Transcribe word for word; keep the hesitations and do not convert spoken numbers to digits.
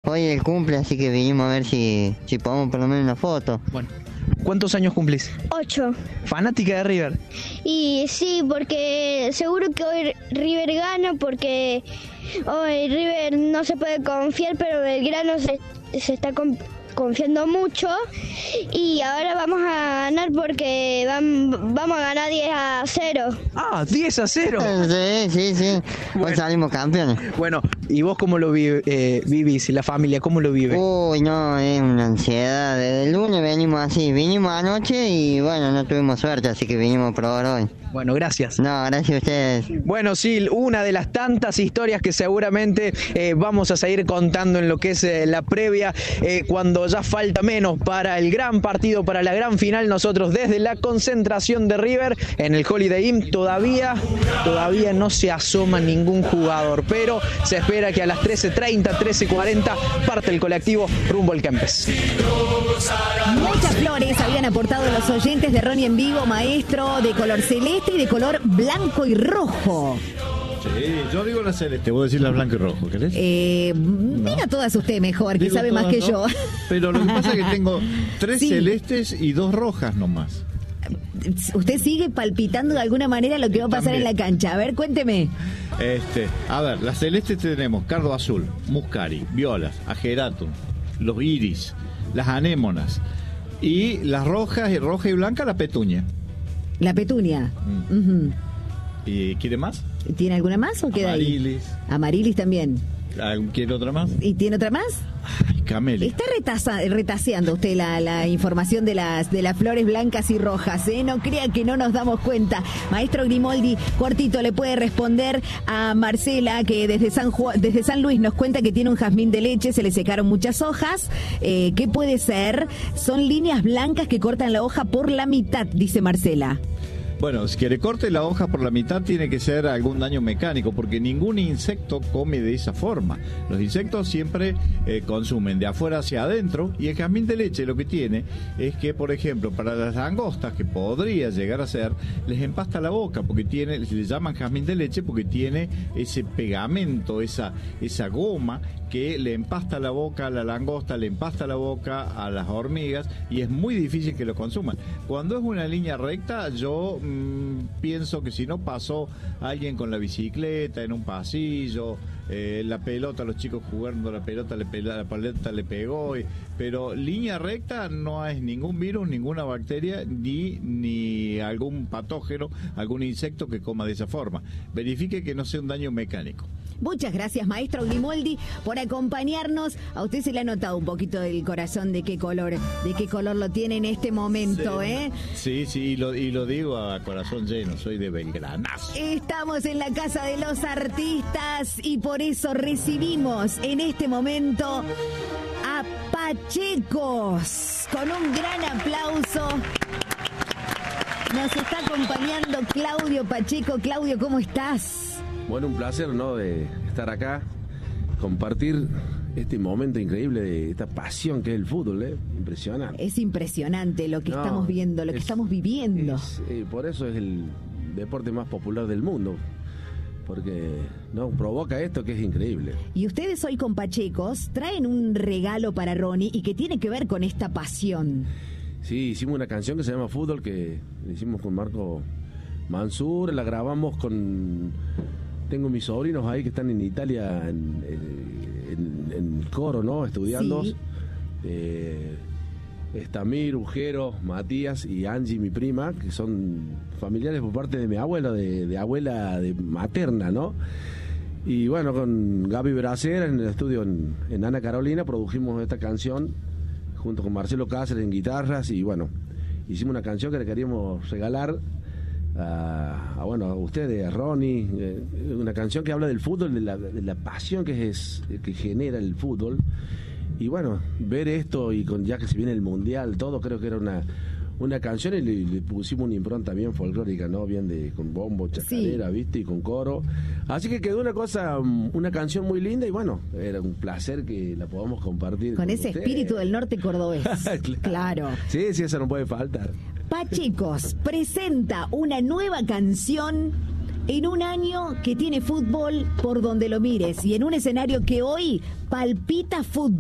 hoy es el cumple, así que vinimos a ver si, si podemos por lo menos una foto. Bueno, ¿cuántos años cumplís? Ocho. ¿Fanática de River? Y sí, porque seguro que hoy River gana, porque hoy River no se puede confiar, pero Belgrano se, se está con, confiando mucho y ahora vamos a ganar porque van, vamos a ganar diez a cero. Ah, diez a cero. Sí, sí, sí. Bueno. Hoy salimos campeones. Bueno, ¿y vos cómo lo vi, eh, vivís? ¿Y la familia cómo lo vive? Uy, no, es una ansiedad. Desde el lunes venimos así. Vinimos anoche y bueno, no tuvimos suerte, así que vinimos a probar hoy. Bueno, gracias. No, gracias a ustedes. Bueno, Sil, una de las tantas historias que seguramente eh, vamos a seguir contando en lo que es eh, la previa, eh, cuando ya falta menos para el gran partido, para la gran final. Nosotros desde la concentración de River en el Holiday Inn todavía, todavía no se asoma ningún jugador, pero se espera que a las trece treinta, trece cuarenta parte el colectivo rumbo al Kempes. Muchas flores habían aportado los oyentes de Ronnie en vivo, maestro, de color celeste y de color blanco y rojo. Sí, yo digo la celeste, voy a decir la blanca y rojo, ¿querés? Eh, No. Diga todas usted mejor, que Digo sabe más todas, que ¿no? yo. Pero lo que pasa es que tengo tres Sí. celestes y dos rojas nomás. Usted sigue palpitando de alguna manera lo que va a pasar También. en la cancha. A ver, cuénteme. Este, a ver, las celestes tenemos cardo azul, muscari, violas, ageratum, los iris, las anémonas. Y las rojas, roja y blanca, la petunia. La petunia. Mm. Ujú. ¿Y quiere más? ¿Tiene alguna más o queda Amarilis. ahí? Amarilis también. ¿Quiere otra más? ¿Y tiene otra más? Ay, camelia. Está retaza- retaseando usted la, la información de las de las flores blancas y rojas, ¿eh? No crea que no nos damos cuenta. Maestro Grimoldi, cortito, le puede responder a Marcela, que desde San Ju- desde San Luis nos cuenta que tiene un jazmín de leche, se le secaron muchas hojas. Eh, ¿Qué puede ser? Son líneas blancas que cortan la hoja por la mitad, dice Marcela. Bueno, si quiere corte la hoja por la mitad tiene que ser algún daño mecánico, porque ningún insecto come de esa forma. Los insectos siempre eh, consumen de afuera hacia adentro, y el jazmín de leche lo que tiene es que, por ejemplo, para las langostas, que podría llegar a ser, les empasta la boca, porque tiene, le llaman jazmín de leche porque tiene ese pegamento, esa, esa goma que le empasta la boca a la langosta, le empasta la boca a las hormigas, y es muy difícil que lo consuman. Cuando es una línea recta, yo mmm, pienso que si no pasó alguien con la bicicleta en un pasillo, eh, la pelota, los chicos jugando la pelota, le pe- la pelota le pegó, y, pero línea recta no es ningún virus, ninguna bacteria, ni, ni algún patógeno, algún insecto que coma de esa forma. Verifique que no sea un daño mecánico. Muchas gracias, maestro Grimoldi, por acompañarnos. A usted se le ha notado un poquito del corazón de qué color, de qué color lo tiene en este momento, Sí. ¿eh? Sí, sí, y lo, y lo digo a corazón lleno, soy de Belgranazo. Estamos en la Casa de los Artistas y por eso recibimos en este momento a Pachecos con un gran aplauso. Nos está acompañando Claudio Pacheco. Claudio, ¿cómo estás? Bueno, un placer, ¿no?, de estar acá, compartir este momento increíble de esta pasión que es el fútbol, ¿eh? Impresionante. Es impresionante lo que No, estamos viendo, lo que es- estamos viviendo. es, eh, por eso es el deporte más popular del mundo, porque no provoca esto que es increíble. Y ustedes hoy con Pachecos traen un regalo para Ronnie y que tiene que ver con esta pasión. Sí, hicimos una canción que se llama Fútbol, que la hicimos con Marco Mansur, la grabamos con... Tengo mis sobrinos ahí que están en Italia en, en, en el coro, ¿no?, estudiando. Sí. Eh, Estamir, Ujero, Matías y Angie, mi prima, que son familiares por parte de mi abuela, de, de abuela de materna, ¿no? Y bueno, con Gaby Bracera en el estudio en, en Ana Carolina produjimos esta canción junto con Marcelo Cáceres en guitarras, y bueno, hicimos una canción que le queríamos regalar a, a bueno, a ustedes, a Ronnie, eh, una canción que habla del fútbol, de la, de la pasión que es que genera el fútbol. Y bueno, ver esto y con ya que se viene el mundial, todo, creo que era una una canción, y le, le pusimos una impronta bien folclórica, ¿no? Bien de con bombo, chacarera, Sí. ¿viste? Y con coro. Así que quedó una cosa, una canción muy linda, y bueno, era un placer que la podamos compartir Con con ese ustedes. espíritu del norte cordobés. Claro. Sí, sí, eso no puede faltar. Pachecos presenta una nueva canción en un año que tiene fútbol por donde lo mires y en un escenario que hoy palpita fútbol.